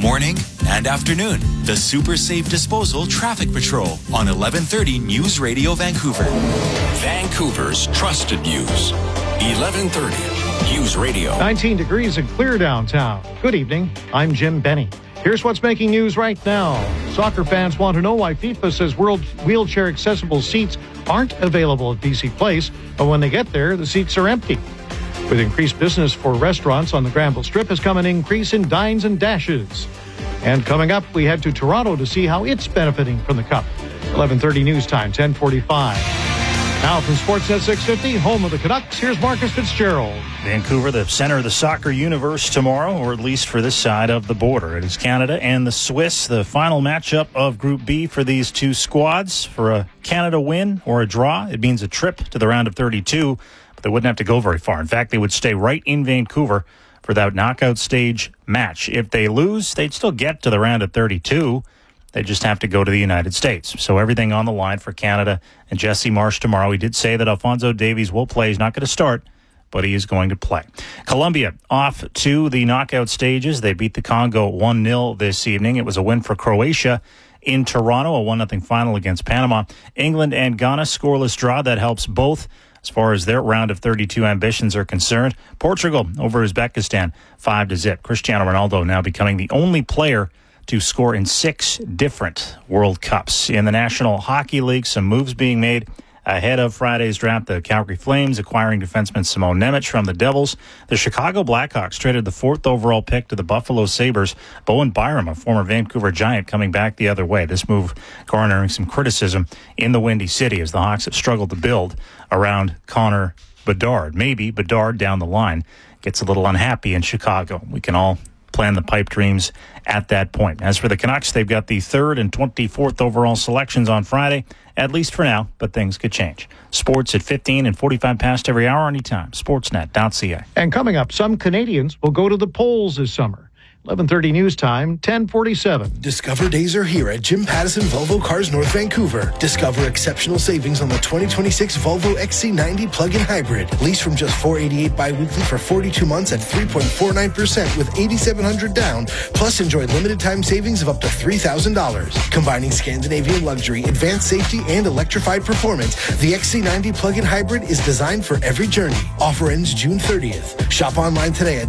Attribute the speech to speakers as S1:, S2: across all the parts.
S1: morning, and afternoon. The Super Safe Disposal Traffic Patrol on 1130 News Radio Vancouver.
S2: Vancouver's trusted news. 1130 News Radio.
S3: 19 degrees and clear downtown. Good evening. I'm Jim Benny. Here's what's making news right now. Soccer fans want to know why FIFA says world wheelchair accessible seats aren't available at BC Place, but when they get there, the seats are empty. With increased business for restaurants on the Granville Strip has come an increase in dines and dashes. And coming up, we head to Toronto to see how it's benefiting from the Cup. 11:30 news time, 10:45. Now from Sportsnet 650, home of the Canucks, here's Marcus Fitzgerald.
S4: Vancouver, the center of the soccer universe tomorrow, or at least for this side of the border. It is Canada and the Swiss, the final matchup of Group B for these two squads. For a Canada win or a draw, it means a trip to the round of 32, but they wouldn't have to go very far. In fact, they would stay right in Vancouver for that knockout stage match. If they lose, they'd still get to the round of 32. They just have to go to the United States. So everything on the line for Canada and Jesse Marsh tomorrow. He did say that Alphonso Davies will play. He's not going to start, but he is going to play. Colombia off to the knockout stages. They beat the Congo 1-0 this evening. It was a win for Croatia in Toronto, a 1-0 final against Panama. England and Ghana, scoreless draw. That helps both as far as their round of 32 ambitions are concerned. Portugal over Uzbekistan, 5-0. Cristiano Ronaldo now becoming the only player to score in 6 different World Cups. In the National Hockey League, some moves being made ahead of Friday's draft. The Calgary Flames acquiring defenseman Simone Nemec from the Devils. The Chicago Blackhawks traded the 4th overall pick to the Buffalo Sabres. Bowen Byram, a former Vancouver Giant, coming back the other way. This move garnering some criticism in the Windy City as the Hawks have struggled to build around Connor Bedard. Maybe Bedard down the line gets a little unhappy in Chicago. We can all plan the pipe dreams at that point. As for the Canucks, they've got the 3rd and 24th overall selections on Friday, at least for now, but things could change. Sports at 15 and 45 past every hour anytime. Sportsnet.ca.
S3: And coming up, some Canadians will go to the polls this summer. 11:30 news time, 10:47.
S5: Discover days are here at Jim Pattison Volvo Cars North Vancouver. Discover exceptional savings on the 2026 Volvo XC90 plug-in hybrid. Lease from just $488 bi-weekly for 42 months at 3.49% with $8,700 down. Plus, enjoy limited time savings of up to $3,000. Combining Scandinavian luxury, advanced safety, and electrified performance, the XC90 plug-in hybrid is designed for every journey. Offer ends June 30th. Shop online today at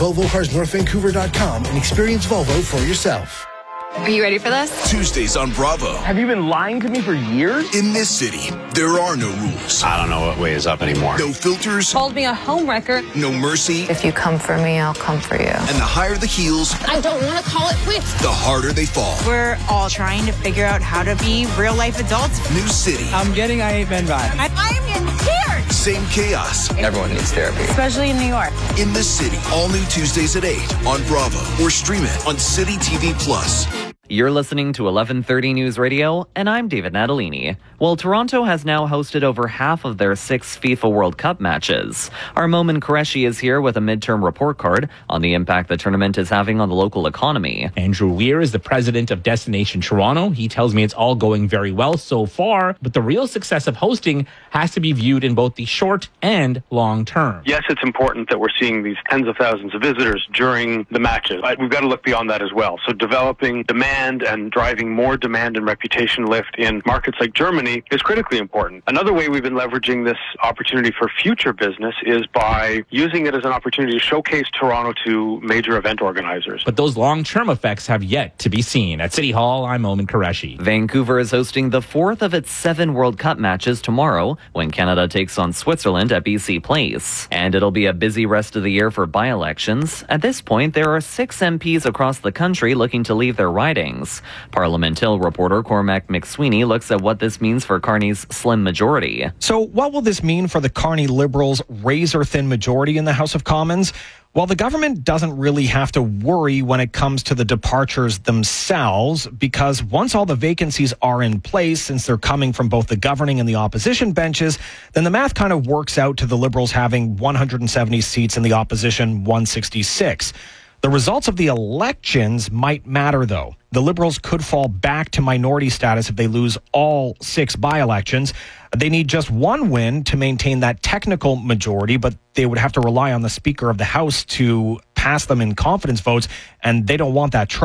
S5: jpvolvocarsnorthvancouver.com and experience Volvo for yourself.
S6: Are you ready for this?
S2: Tuesdays on Bravo.
S7: Have you been lying to me for years?
S2: In this city, there are no rules.
S8: I don't know what way is up anymore.
S2: No filters.
S6: Called me a homewrecker.
S2: No mercy.
S9: If you come for me, I'll come for you.
S2: And the higher the heels,
S6: I don't want to call it quits.
S2: the harder they fall.
S10: We're all trying to figure out how to be real-life adults.
S2: New city.
S7: I'm getting I Hate Men vibe.
S10: I'm in tears.
S2: Same chaos.
S8: Everyone needs therapy.
S10: Especially in New York.
S2: In the city. All new Tuesdays at 8 on Bravo. Or stream it on City TV Plus.
S11: You're listening to 1130 News Radio, and I'm David Natalini. Well, Toronto has now hosted over half of their 6 FIFA World Cup matches. Our Momin Qureshi is here with a midterm report card on the impact the tournament is having on the local economy.
S12: Andrew Weir is the president of Destination Toronto. He tells me it's all going very well so far, but the real success of hosting has to be viewed in both the short and long term.
S13: Yes, it's important that we're seeing these tens of thousands of visitors during the matches. We've got to look beyond that as well. So developing demand and driving more demand and reputation lift in markets like Germany is critically important. Another way we've been leveraging this opportunity for future business is by using it as an opportunity to showcase Toronto to major event organizers.
S12: But those long-term effects have yet to be seen. At City Hall, I'm Momin Qureshi.
S11: Vancouver is hosting the 4th of its 7 World Cup matches tomorrow when Canada takes on Switzerland at BC Place. And it'll be a busy rest of the year for by-elections. At this point, there are 6 MPs across the country looking to leave their ridings. Parliament Hill reporter Cormac McSweeney looks at what this means for Carney's slim majority.
S14: So what will this mean for the Carney Liberals' razor-thin majority in the House of Commons? Well, the government doesn't really have to worry when it comes to the departures themselves, because once all the vacancies are in place, since they're coming from both the governing and the opposition benches, then the math kind of works out to the Liberals having 170 seats and the opposition 166. The results of the elections might matter, though. The Liberals could fall back to minority status if they lose all 6 by-elections. They need just one win to maintain that technical majority, but they would have to rely on the Speaker of the House to pass them in confidence votes, and they don't want that trouble.